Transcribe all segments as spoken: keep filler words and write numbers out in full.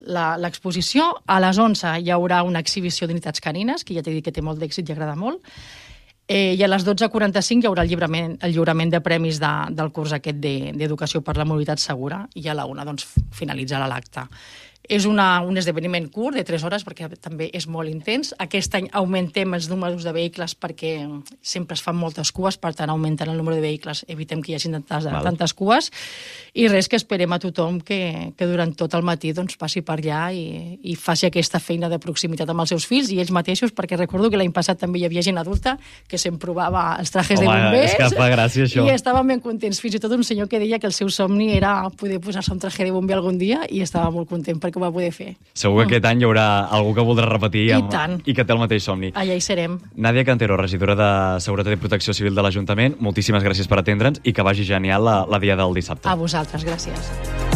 l'exposició. A les onze hi haurà una exhibició d'unitats canines, que ja t'he dit que té molt d'èxit i agrada molt. Eh, I a les dotze quaranta-cinc hi haurà el lliurament, el lliurament de premis de, del curs aquest d'Educació de, per la Mobilitat Segura, i a la una doncs, finalitzarà l'acte. És una, un esdeveniment curt, de tres hores, perquè també és molt intens. Aquest any augmentem els números de vehicles perquè sempre es fan moltes cues, per tant, augmentant el número de vehicles, evitem que hi hagi tantes, tantes cues. I res, que esperem a tothom que, que durant tot el matí doncs, passi per allà i, i faci aquesta feina de proximitat amb els seus fills i ells mateixos, perquè recordo que l'any passat també hi havia gent adulta que se'n provava els trajes Home, de bombers. És que fa gràcia, això. I estaven ben contents. Fins i tot un senyor que deia que el seu somni era poder posar-se un traje de bomber algun dia i estava molt content perquè ho va poder fer. Segur que aquest any hi haurà algú que voldrà repetir I amb, tant. i que té el mateix somni. Allà hi serem. Nàdia Cantero, regidora de Seguretat i Protecció Civil de l'Ajuntament, moltíssimes gràcies per atendre'ns i que vagi genial la, la dia del dissabte. A vosaltres, gràcies.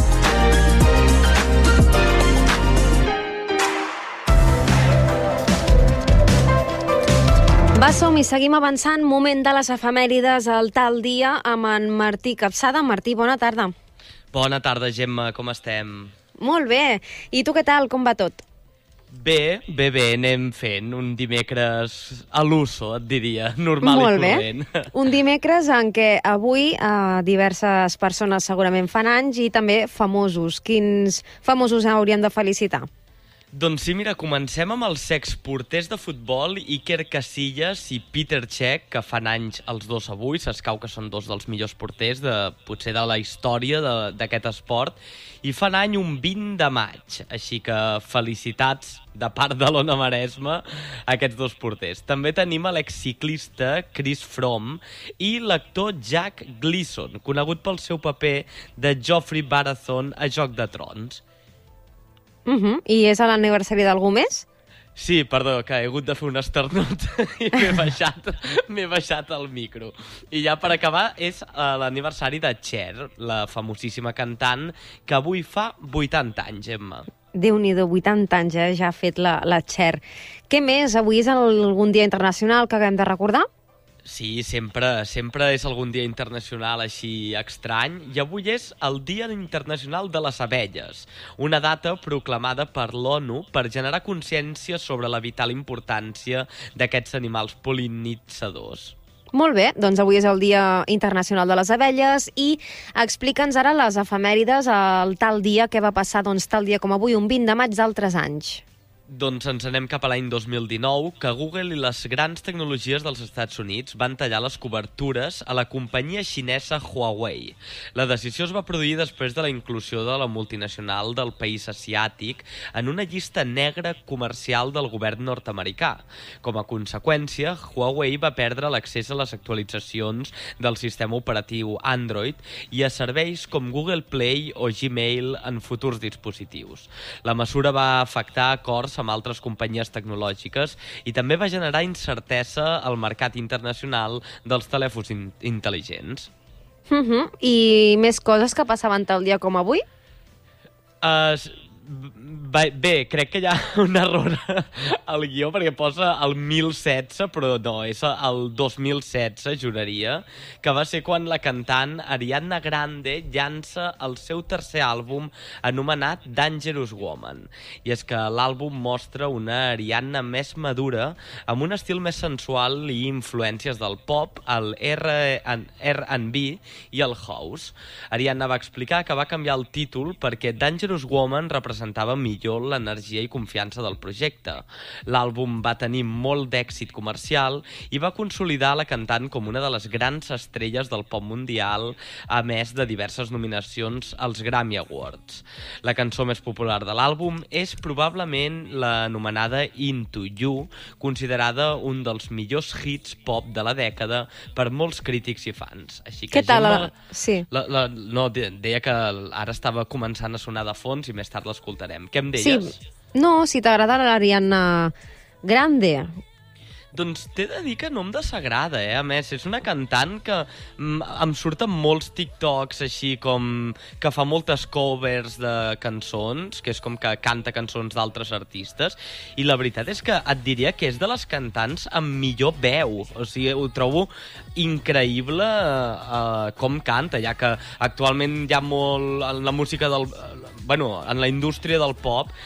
Va, som i seguim avançant. Moment de les efemèrides al tal dia amb en Martí Capçada. Martí, bona tarda. Bona tarda, Gemma, com estem? Molt bé. I tu què tal? Com va tot? Bé, bé, bé, anem fent un dimecres a l'uso, et diria, normal Molt i corrent. bé. Un dimecres en què avui eh, diverses persones segurament fan anys i també famosos. Quins famosos hauríem de felicitar? Doncs sí, mira, comencem amb els exporters de futbol Iker Casillas i Peter Cech, que fan anys els dos avui. S'escau que són dos dels millors porters de, potser de la història d'aquest esport. I fan any un vint de maig, així que felicitats de part de l'Ona Maresme a aquests dos porters. També tenim l'exciclista Chris Froome i l'actor Jack Gleeson, conegut pel seu paper de Joffrey Baratheon a Joc de Trons. Uh -huh. I és a l'aniversari d'algú més? Sí, perdó, que he hagut de fer un esternut i m'he baixat, m'he baixat el micro. I ja per acabar és uh, l'aniversari de Cher, la famosíssima cantant, que avui fa vuitanta anys, Emma. Déu-n'hi-do, vuitanta anys, eh? Ja ha fet la, la Cher. Què més? Avui és algun dia internacional que haguem de recordar? Sí, sempre, sempre és algun dia internacional així estrany, i avui és el Dia Internacional de les Abelles, una data proclamada per l'ONU per generar consciència sobre la vital importància d'aquests animals pol·linitzadors. Molt bé, doncs avui és el Dia Internacional de les Abelles i explica'ns ara les efemèrides al tal dia, què va passar doncs, tal dia com avui, un vint de maig d'altres anys. Doncs ens anem cap a l'any dos mil dinou, que Google i les grans tecnologies dels Estats Units van tallar les cobertures a la companyia xinesa Huawei. La decisió es va produir després de la inclusió de la multinacional del país asiàtic en una llista negra comercial del govern nord-americà. Com a conseqüència, Huawei va perdre l'accés a les actualitzacions del sistema operatiu Android i a serveis com Google Play o Gmail en futurs dispositius. La mesura va afectar acords amb altres companyies tecnològiques i també va generar incertesa al mercat internacional dels telèfons in intel·ligents. Uh -huh. I més coses que passaven tal dia com avui? Uh, bé, crec que hi ha un error al guió perquè posa el mil setze, però no, és el dos mil setze, juraria, que va ser quan la cantant Ariana Grande llança el seu tercer àlbum anomenat Dangerous Woman. I és que l'àlbum mostra una Ariana més madura, amb un estil més sensual i influències del pop, el R and B i el house. Ariana va explicar que va canviar el títol perquè Dangerous Woman representava representava millor l'energia i confiança del projecte. L'àlbum va tenir molt d'èxit comercial i va consolidar la cantant com una de les grans estrelles del pop mundial, a més de diverses nominacions als Grammy Awards. La cançó més popular de l'àlbum és probablement l'anomenada Into You, considerada un dels millors hits pop de la dècada per molts crítics i fans. Així que, Què tal? Gemma, Sí. la, la, no, deia que ara estava començant a sonar de fons i més tard l'escoltarem. Què em deies? Sí. No, si t'agrada l'Ariana Grande. Doncs t'he de dir que no em desagrada, eh? A més, és una cantant que mm, em surten molts TikToks així com que fa moltes covers de cançons, que és com que canta cançons d'altres artistes, i la veritat és que et diria que és de les cantants amb millor veu. O sigui, ho trobo increïble eh, com canta, ja que actualment hi ha molt... La música del... bueno, en la indústria del pop